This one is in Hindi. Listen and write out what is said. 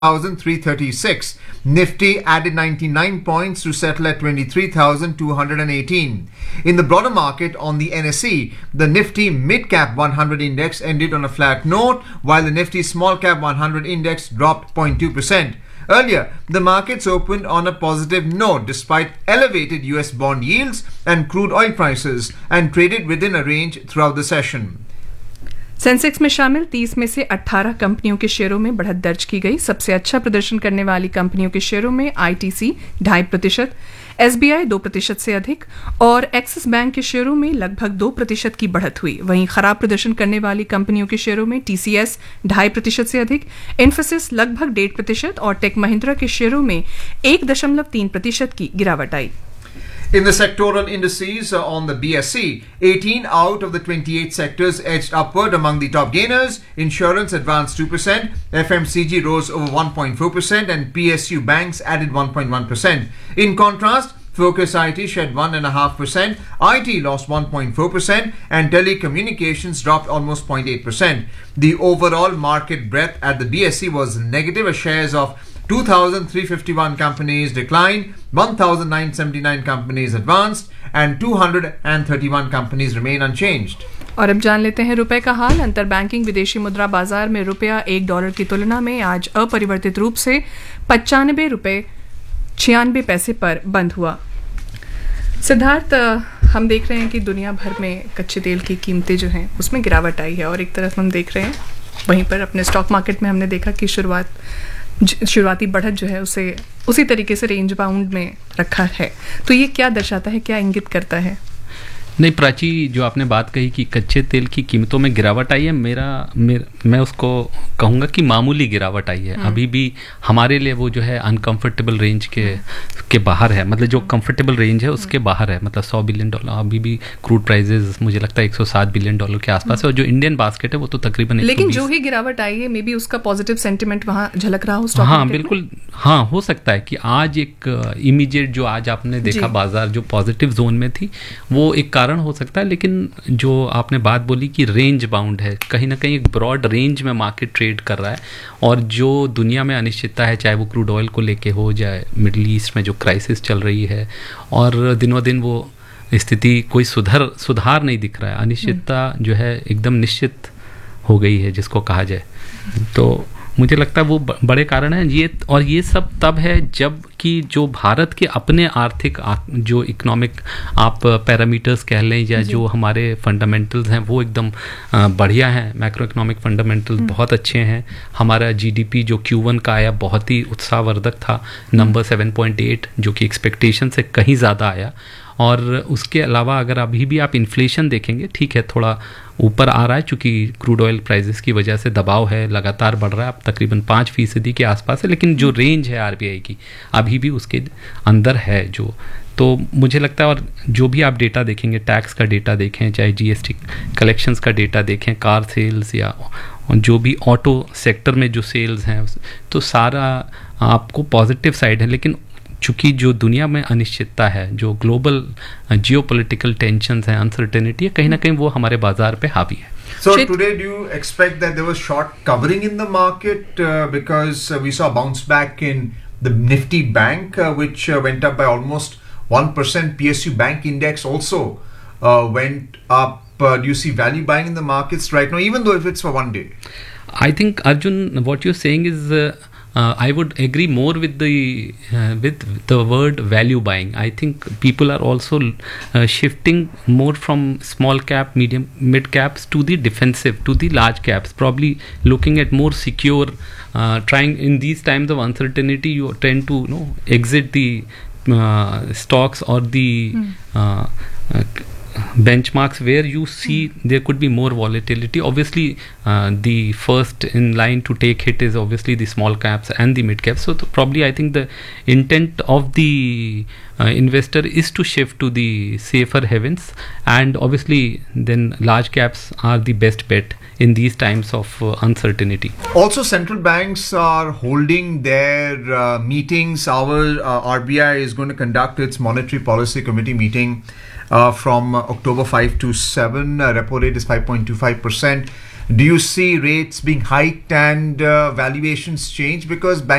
2336. Nifty added 99 points to settle at 23,218. In the broader market on the NSE, the Nifty Mid-Cap 100 Index ended on a flat note, while the Nifty Small-Cap 100 Index dropped 0.2%. Earlier, the markets opened on a positive note despite elevated US bond yields and crude oil prices and traded within a range throughout the session. Sensex में शामिल 30 में से 18 कंपनियों के शेयरों में बढ़त दर्ज की गई। सबसे अच्छा प्रदर्शन करने वाली कंपनियों के शेयरों में आईटीसी 2.5%, एसबीआई 2% से अधिक और एक्सिस बैंक के शेयरों में लगभग 2% की बढ़त हुई। वहीं खराब प्रदर्शन करने वाली कंपनियों के शेयरों में टीसीएस 2.5% से अधिक, इन्फोसिस लगभग 1.5% और टेक महिंद्रा के शेयरों में 1.3% की गिरावट आई। In the sectoral indices on the BSE, 18 out of the 28 sectors edged upward among the top gainers. Insurance advanced 2%, FMCG rose over 1.4% and PSU banks added 1.1%. In contrast, Focus IT shed 1.5%, IT lost 1.4% and telecommunications dropped almost 0.8%. The overall market breadth at the BSE was negative as shares of 2,351 companies declined, 1,979 companies advanced and 231 companies remain unchanged. और अब जान लेते हैं रुपए का हाल। अंतर बैंकिंग विदेशी मुद्रा बाजार में रुपया $1 की तुलना में आज अपरिवर्तित रूप से 95 रुपए 96 पैसे पर बंद हुआ। सिद्धार्थ, हम देख रहे हैं कि दुनिया भर में कच्चे तेल की कीमतें जो हैं उसमें गिरावट आई है और एक तरफ हम देख रहे हैं वहीं पर अपने स्टॉक मार्केट में हमने देखा कि शुरुआती बढ़त जो है उसे उसी तरीके से रेंज बाउंड में रखा है। तो ये क्या दर्शाता है, क्या इंगित करता है? नहीं प्राची, जो आपने बात कही कि कच्चे तेल की कीमतों में गिरावट आई है, मैं उसको कहूँगा कि मामूली गिरावट आई है। अभी भी हमारे लिए वो जो है अनकंफर्टेबल रेंज के बाहर है, मतलब जो कंफर्टेबल रेंज है उसके बाहर है। मतलब $100 बिलियन अभी भी क्रूड प्राइजेस मुझे लगता है $107 बिलियन के आसपास है और जो इंडियन बास्केट है वो तो तकरीबन, लेकिन जो ही गिरावट आई है मे बी उसका पॉजिटिव सेंटिमेंट वहाँ झलक रहा हो स्टॉक हाँ बिल्कुल, हाँ हो सकता है कि आज एक इमीडिएट जो आज आपने देखा बाजार जो पॉजिटिव जोन में थी वो एक कारण हो सकता है। लेकिन जो आपने बात बोली कि रेंज बाउंड है, कहीं ना कहीं एक ब्रॉड रेंज में मार्केट ट्रेड कर रहा है और जो दुनिया में अनिश्चितता है, चाहे वो क्रूड ऑयल को लेके हो, चाहे मिडल ईस्ट में जो क्राइसिस चल रही है और दिनों दिन वो स्थिति कोई सुधार नहीं दिख रहा है। अनिश्चितता जो है एकदम निश्चित हो गई है जिसको कहा जाए। तो मुझे लगता है वो बड़े कारण हैं ये सब तब है जब कि जो भारत के अपने आर्थिक जो इकोनॉमिक आप पैरामीटर्स कह लें या जो हमारे फंडामेंटल्स हैं वो एकदम बढ़िया हैं। मैक्रो इकोनॉमिक फंडामेंटल्स बहुत अच्छे हैं। हमारा जीडीपी जो Q1 का आया बहुत ही उत्साहवर्धक था, नंबर 7.8 जो कि एक्सपेक्टेशन से कहीं ज़्यादा आया। और उसके अलावा अगर अभी भी आप इन्फ्लेशन देखेंगे, ठीक है थोड़ा ऊपर आ रहा है चूँकि क्रूड ऑयल प्राइसेस की वजह से दबाव है, लगातार बढ़ रहा है, अब तकरीबन 5% के आसपास है, लेकिन जो रेंज है आरबीआई की अभी भी उसके अंदर है जो। तो मुझे लगता है और जो भी आप डेटा देखेंगे, टैक्स का डेटा देखें, चाहे जीएसटी कलेक्शंस का डेटा देखें, कार सेल्स या जो भी ऑटो सेक्टर में जो सेल्स हैं, तो सारा आपको पॉजिटिव साइड है। लेकिन चूँकि जो दुनिया में अनिश्चितता है, जो ग्लोबल जियोपॉलिटिकल टेंशन्स हैं, अनसर्टेनिटी है, कहीं ना कहीं वो हमारे बाजार पे हावी है। So today, do you expect that there was short covering in the market because we saw a bounce back in the Nifty Bank, which went up by almost 1%. PSU Bank Index also went up. Do you see value buying in the markets right now, even though if it's for one day? I think, Arjun, what you're saying is I would agree more with the word value buying. I think people are also shifting more from small cap, medium, mid caps to the defensive, to the large caps, probably looking at more secure, trying in these times of uncertainty you tend to exit the stocks or the benchmarks where you see there could be more volatility. Obviously the first in line to take hit is obviously the small caps and the mid caps, so probably I think the intent of the investor is to shift to the safer havens, and obviously then large caps are the best bet in these times of uncertainty. Also, central banks are holding their meetings. Our RBI is going to conduct its monetary policy committee meeting from October 5 to 7. Repo rate is 5.25%. Do you see rates being hiked and valuations change? Because